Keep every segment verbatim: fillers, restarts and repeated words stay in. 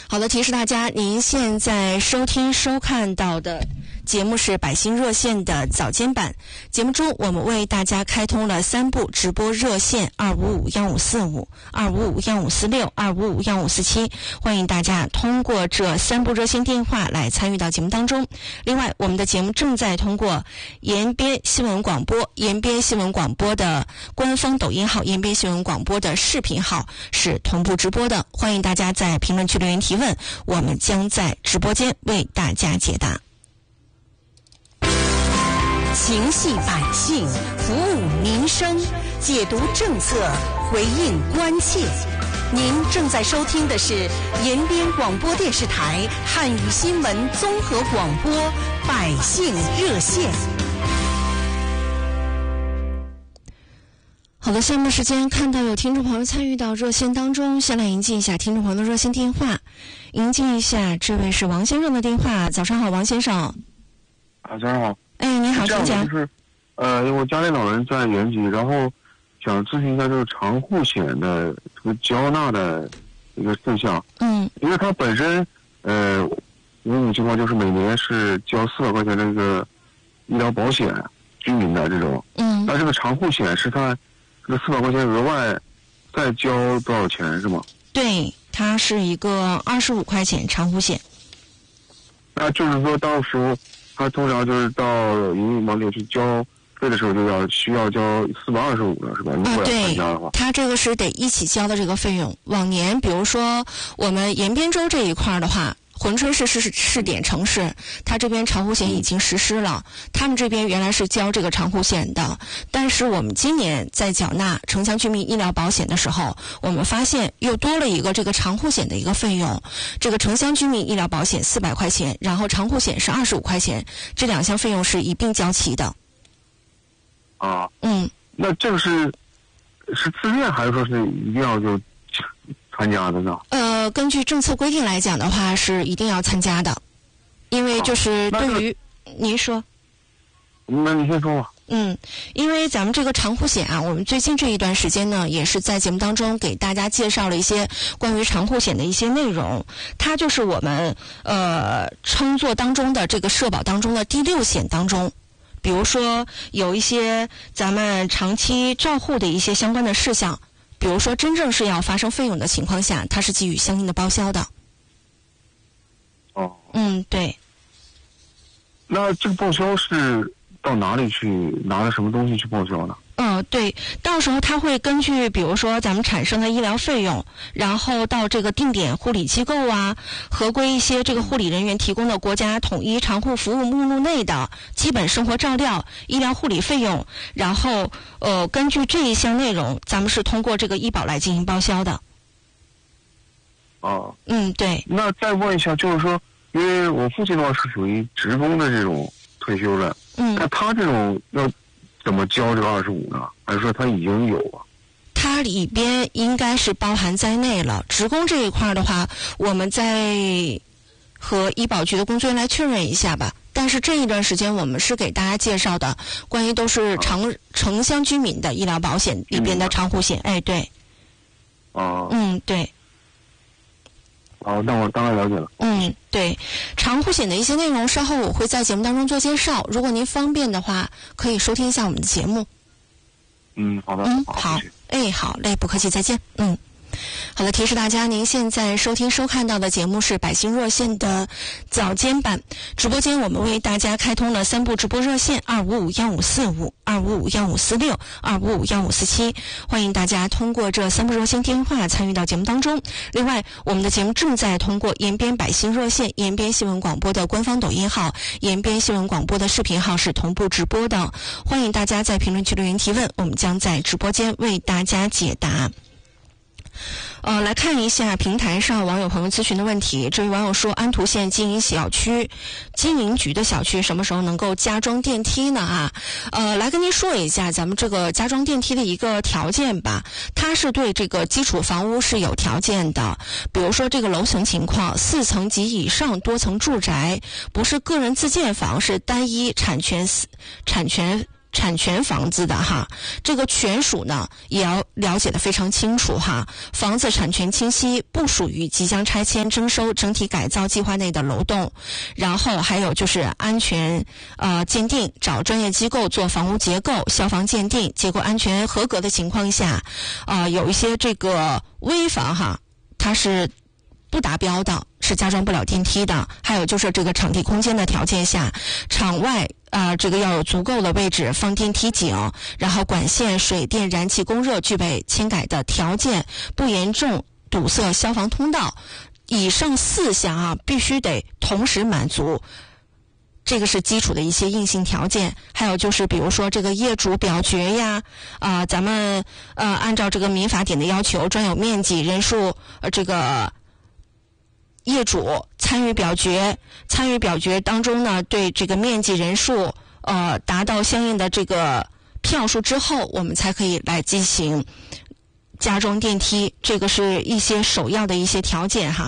好的，提示大家，您现在收听收看到的节目是百姓热线的早间版。节目中，我们为大家开通了三部直播热线：二五五幺五四五、二五五幺五四六、二五五幺五四七。欢迎大家通过这三部热线电话来参与到节目当中。另外，我们的节目正在通过延边新闻广播、延边新闻广播的官方抖音号、延边新闻广播的视频号是同步直播的。欢迎大家在评论区留言提问，我们将在直播间为大家解答。 情系百姓，服务民生，解读政策，回应关切。您正在收听的是延边广播电视台汉语新闻综合广播百姓热线。 好的，下面时间看到有听众朋友参与到热线当中，先来迎接一下听众朋友的热线电话。迎接一下，这位是王先生的电话。早上好，王先生。 啊，早上好。 哎，你好，请讲。 就是，呃，我家里老人在原籍，然后想咨询一下这个长户险的这个交纳的一个事项。 嗯。 因为他本身，呃，有一种情况就是每年是交四百块钱的这个医疗保险，居民的这种。 嗯。 那这个长户险是他这个四百块钱额外再交多少钱是吗？ 对，它是一个二十五块钱长户险。 那就是说到时候。他通常就是到营运网里去交费的时候，就要需要交四百二十五了，是吧？如果要参加的话， 对，他这个是得一起交的这个费用。往年，比如说我们延边州这一块的话，珲春市是试点城市，它这边长户险已经实施了。他们这边原来是交这个长户险的，但是我们今年在缴纳城乡居民医疗保险的时候，我们发现又多了一个这个长户险的一个费用。这个城乡居民医疗保险四百块钱，然后长户险是二十五块钱，这两项费用是一并交齐的。 啊， 嗯， 那这个是是自愿还是说是一定要就参加的呢？ 呃，根据政策规定来讲的话，是一定要参加的，因为就是对于、啊、您说， 那你先说吧。 嗯，因为咱们这个长户险啊，我们最近这一段时间呢，也是在节目当中给大家介绍了一些关于长户险的一些内容。它就是我们呃称作当中的这个社保当中的第六险当中。比如说有一些咱们长期照护的一些相关的事项，比如说真正是要发生费用的情况下，它是给予相应的报销的。 哦， 嗯，对。 那这个报销是到哪里去拿了什么东西去报销呢？ 嗯，对，到时候他会根据比如说咱们产生的医疗费用，然后到这个定点护理机构啊，合规一些这个护理人员提供的国家统一长户服务目录内的基本生活照料、医疗护理费用，然后呃根据这一项内容，咱们是通过这个医保来进行报销的。 哦， 嗯，对。 那再问一下，就是说，因为我父亲的话是属于职工的这种退休的， 嗯， 那他这种要怎么交这个二十五呢？还是说他已经有啊？ 它里边应该是包含在内了。职工这一块的话，我们再和医保局的工作人员来确认一下吧。但是这一段时间我们是给大家介绍的，关于都是城、啊、城乡居民的医疗保险里边的长户险。哎，对。 啊。 嗯，对。 好，那我当然了解了。 嗯，对，长户险的一些内容，稍后我会在节目当中做介绍。如果您方便的话，可以收听一下我们的节目。 嗯，好的。 嗯， 好， 好， 谢谢。 哎，好嘞，不客气，再见。嗯。好的，提示大家，您现在收听收看到的节目是百姓热线的早间版直播间。我们为大家开通了三部直播热线：二五五幺五四五、二五五幺五四六、二五五幺五四七。欢迎大家通过这三部热线电话参与到节目当中。另外，我们的节目正在通过延边百姓热线、延边新闻广播的官方抖音号、延边新闻广播的视频号是同步直播的。欢迎大家在评论区留言提问，我们将在直播间为大家解答。呃，来看一下平台上网友朋友咨询的问题。这位网友说，安图县经营小区，经营局的小区什么时候能够加装电梯呢？啊，呃，来跟您说一下咱们这个加装电梯的一个条件吧。它是对这个基础房屋是有条件的，比如说这个楼层情况，四层及以上多层住宅，不是个人自建房，是单一产权产权。 产权房子的哈，这个权属呢也要了解得非常清楚哈。房子产权清晰，不属于即将拆迁、征收、整体改造计划内的楼栋。然后还有就是安全呃鉴定，找专业机构做房屋结构、消防鉴定，结构安全合格的情况下，呃有一些这个危房哈，它是不达标的，是加装不了电梯的。还有就是这个场地空间的条件下，场外啊、呃、这个要有足够的位置放电梯井，然后管线、水电、燃气、供热具备迁改的条件，不严重堵塞消防通道。以上四项啊必须得同时满足。这个是基础的一些硬性条件。还有就是比如说这个业主表决呀，啊、呃、咱们呃按照这个民法典的要求，专有面积人数呃这个业主参与表决，参与表决当中呢，对这个面积人数呃达到相应的这个票数之后，我们才可以来进行加装电梯。这个是一些首要的一些条件哈。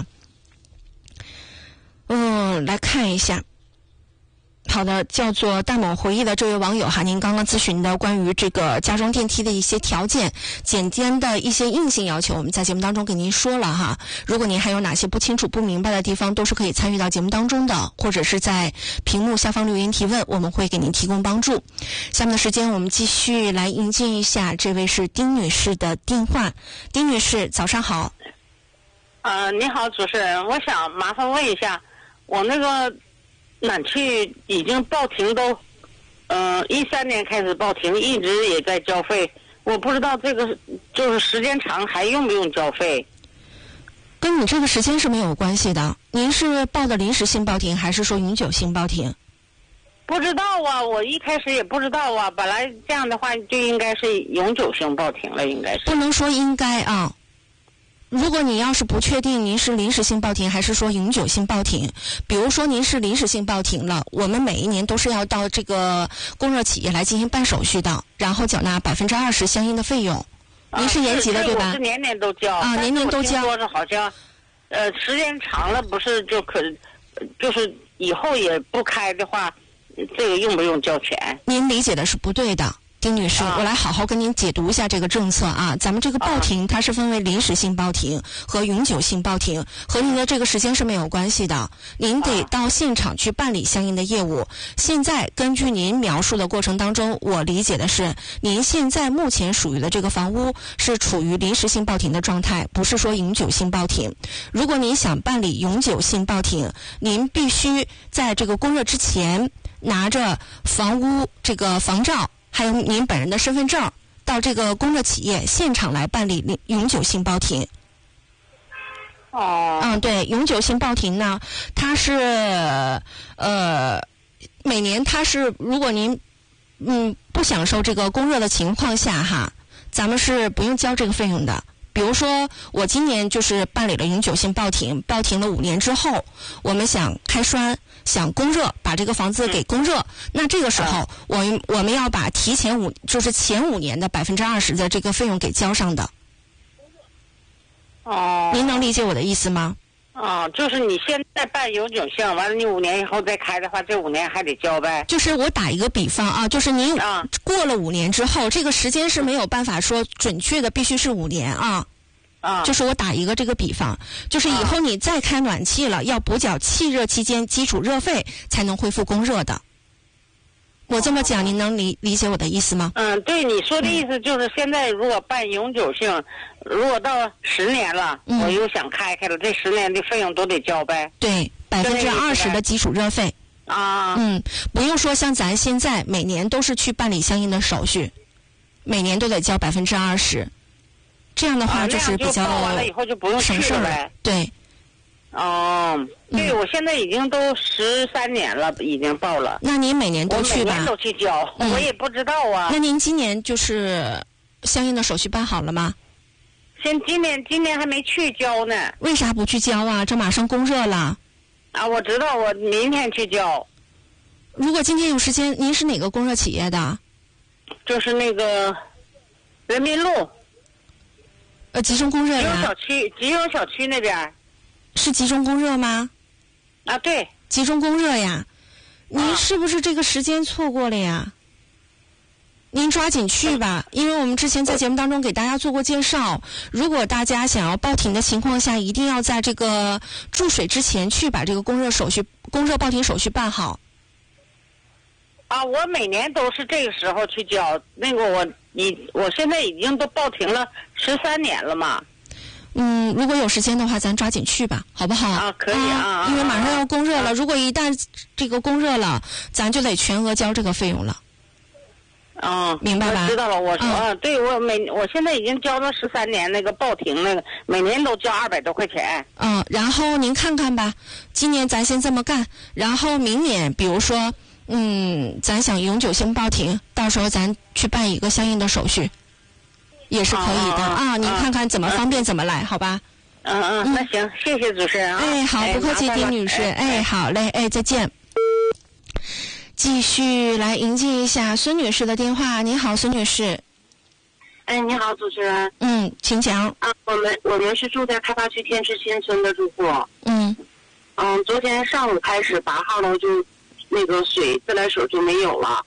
嗯，来看一下。好的，叫做大猛回忆的这位网友哈，您刚刚咨询的关于这个加装电梯的一些条件，简单的一些硬性要求，我们在节目当中给您说了哈。如果您还有哪些不清楚、不明白的地方，都是可以参与到节目当中的，或者是在屏幕下方留言提问，我们会给您提供帮助。下面的时间，我们继续来迎接一下这位是丁女士的电话。丁女士，早上好。 呃，你好，主持人，我想麻烦问一下，我那个暖气已经报停都，嗯、呃，一三年开始报停，一直也在交费。我不知道这个就是时间长还用不用交费？ 跟你这个时间是没有关系的。您是报的临时性报停，还是说永久性报停？ 不知道啊，我一开始也不知道啊。本来这样的话就应该是永久性报停了，应该是。 不能说应该啊。如果你要是不确定您是临时性报停还是说永久性报停，比如说您是临时性报停了，我们每一年都是要到这个供热企业来进行办手续的，然后缴纳百分之二十相应的费用。您是延级的、 啊、 对吧？ 我是年年都交啊，年年都交。 说是好像，呃，时间长了不是就可，就是以后也不开的话，这个用不用交钱？ 您理解的是不对的。丁女士、啊，我来好好跟您解读一下这个政策啊。咱们这个报停、啊、它是分为临时性报停和永久性报停，和您的这个时间是没有关系的。您得到现场去办理相应的业务。现在根据您描述的过程当中，我理解的是，您现在目前属于的这个房屋是处于临时性报停的状态，不是说永久性报停。如果您想办理永久性报停，您必须在这个供热之前拿着房屋这个房照。还有您本人的身份证，到这个供热企业现场来办理永久性报停。 哦。 嗯，对，永久性报停呢，它是呃每年它是如果您嗯不享受这个供热的情况下哈，咱们是不用交这个费用的。比如说我今年就是办理了永久性报停，报停了五年之后，我们想开栓，想供热，把这个房子给供热，嗯、那这个时候我们我们要把提前五就是前五年的百分之二十的这个费用给交上的。 哦。 您能理解我的意思吗？ 哦，就是你现在办永久性，完了你五年以后再开的话，这五年还得交呗。 就是我打一个比方啊，就是您过了五年之后，这个时间是没有办法说准确的，必须是五年啊。 啊。 就是我打一个这个比方，就是以后你再开暖气了，要补缴气热期间基础热费才能恢复供热的。我这么讲，您能理理解我的意思吗？ 嗯，对，你说的意思就是现在如果办永久性，嗯、如果到十年了，嗯、我又想开开了，这十年的费用都得交呗。 对，百分之二十的基础热费。 啊。 嗯，不用说像咱现在每年都是去办理相应的手续，每年都得交百分之二十，这样的话就是比较报完了以后就不用省事了。 对。 哦，对、嗯，我现在已经都十三年了，已经报了。 那您每年都去吧？ 我每年都去交、嗯，我也不知道啊。 那您今年就是相应的手续办好了吗？ 现今年今年还没去交呢。 为啥不去交啊？这马上供热了。 啊，我知道，我明天去交。 如果今天有时间，您是哪个供热企业的？ 就是那个人民路。 呃，集中供热呀。 集中小区，集中小区那边。 是集中供热吗？ 啊，对， 集中供热呀。您是不是这个时间错过了呀？ 您抓紧去吧，因为我们之前在节目当中给大家做过介绍，如果大家想要报停的情况下，一定要在这个注水之前去把这个供热手续、供热报停手续办好。 啊，我每年都是这个时候去交，那个我已我现在已经都报停了十三年了嘛。 嗯，如果有时间的话，咱抓紧去吧，好不好？ 啊，可以啊， 啊因为马上要供热了，啊、如果一旦这个供热了，咱就得全额交这个费用了。 哦， 明白吧？ 我知道了，我说，啊、对我每我现在已经交了十三年那个报停那个，每年都交二百多块钱。 嗯，然后您看看吧，今年咱先这么干，然后明年比如说，嗯，咱想永久性报停，到时候咱去办一个相应的手续。也是可以的 啊, 啊，您看看怎么方便怎么来，好吧？ 嗯嗯，那行，谢谢主持人啊。 哎，好，不客气，丁女士。哎，好嘞，哎，再见。继续来迎接一下孙女士的电话。你好，孙女士。 哎，你好，主持人。 嗯，请讲。 啊，我们我们是住在开发区天池新村的住户。 嗯。 嗯，昨天上午开始，八号楼就那个水自来水就没有了。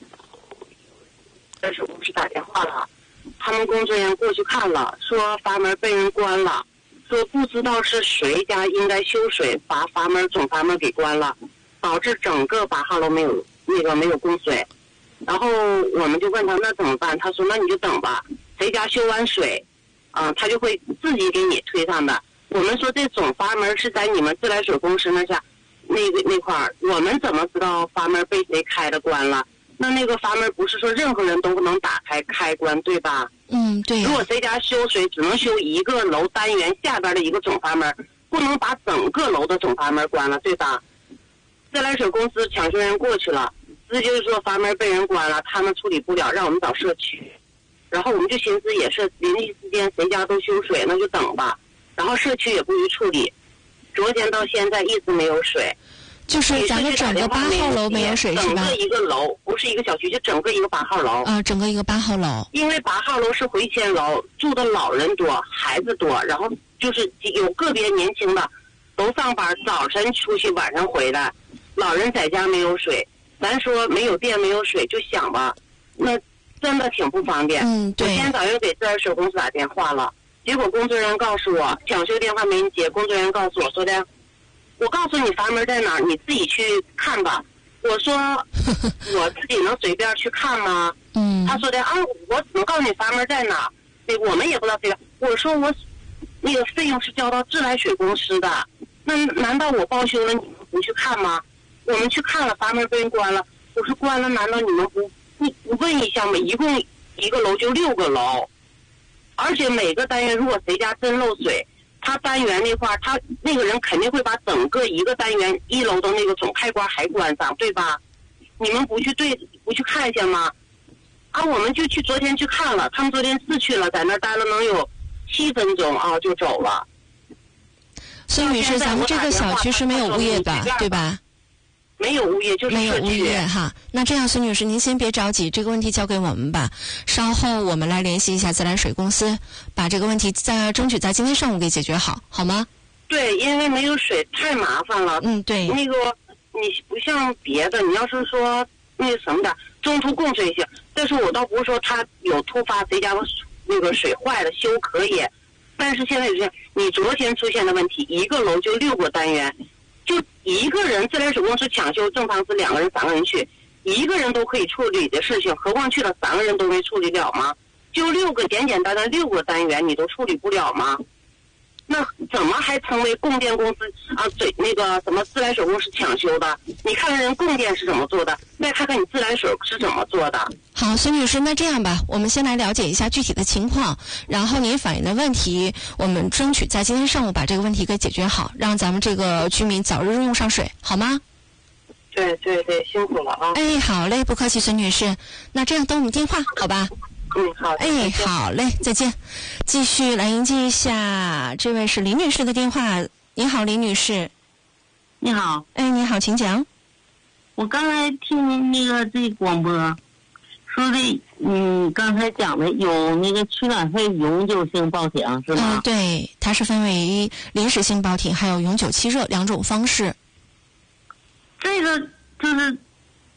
自来水公司打电话了。他们工作人员过去看了，说阀门被人关了，说不知道是谁家应该修水，把阀门总阀门给关了，导致整个八号楼没有那个没有供水。然后我们就问他那怎么办，他说那你就等吧，谁家修完水，啊、呃，他就会自己给你推上的。我们说这总阀门是在你们自来水公司那下那个那块儿，我们怎么知道阀门被谁开了关了？那那个阀门不是说任何人都不能打开开关，对吧？ 嗯，对、啊。 如果谁家修水，只能修一个楼单元下边的一个总阀门，不能把整个楼的总阀门关了，对吧？自来水公司抢修人过去了，直接说阀门被人关了，他们处理不了，让我们找社区。然后我们就寻思也是邻居之间谁家都修水，那就等吧。然后社区也不予处理，昨天到现在一直没有水。 就是咱们整个八号楼没有水是吧？ 整个一个楼，不是一个小区，就整个一个八号楼。 啊，整个一个八号楼。 因为八号楼是回迁楼，住的老人多，孩子多，然后就是有个别年轻的都上班，早晨出去，晚上回来，老人在家没有水，咱说没有电没有水就想吧，那真的挺不方便。 嗯，对。 我今天早上给自来水公司打电话了，结果工作人员告诉我抢修电话没人接，工作人员告诉我说的。我告诉你阀门在哪儿，你自己去看吧。我说，我自己能随便去看吗？ 嗯。 他说的啊，我怎么告诉你阀门在哪儿？那我们也不知道这个。我说我那个费用是交到自来水公司的，那难道我报修了你们不去看吗？我们去看了，阀门被人关了。我说关了，难道你们不不不问一下吗？一共一个楼就六个楼，而且每个单元如果谁家真漏水。他单元那块儿，他那个人肯定会把整个一个单元一楼的那个总开关还关上，对吧？你们不去对不去看一下吗？啊，我们就去昨天去看了，他们昨天是去了，在那儿待了能有七分钟啊，就走了。 孙女士，咱们这个小区是没有物业的，对吧？ 没有物业，就是没有物业哈。那这样，孙女士，您先别着急，这个问题交给我们吧。稍后我们来联系一下自来水公司，把这个问题再争取在今天上午给解决好，好吗？ 对，因为没有水太麻烦了。 嗯，对。 那个你不像别的，你要是说那个什么的，中途供水行，但是我倒不是说他有突发谁家的那个水坏了修可以，但是现在就是你昨天出现的问题，一个楼就六个单元。就一个人，自来水公司抢修，正常是两个人、三个人去，一个人都可以处理的事情，何况去了三个人都没处理了吗？就六个简简单单六个单元，你都处理不了吗？那怎么还成为供电公司啊？嘴那个什么自来水公司抢修的？你看看人供电是怎么做的，再看看你自来水是怎么做的。 好，孙女士，那这样吧，我们先来了解一下具体的情况，然后您反映的问题，我们争取在今天上午把这个问题给解决好，让咱们这个居民早日用上水，好吗？ 对对对，辛苦了啊！ 哎，好嘞，不客气，孙女士。那这样等我们电话，好吧？ 嗯，好。 哎，好嘞，再见。继续来迎接一下，这位是李女士的电话。你好，李女士。 你好。 哎，你好，请讲。 我刚才听您那个这广播说的，嗯，刚才讲的有那个取暖费永久性报停是吗？ 嗯，对，它是分为临时性报停还有永久气热两种方式。 这个就是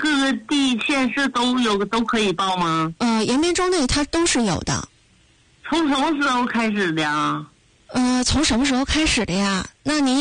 各个地县市都有都可以报吗？ 呃，延边州内它都是有的。 从什么时候开始的啊？ 呃，从什么时候开始的呀？那您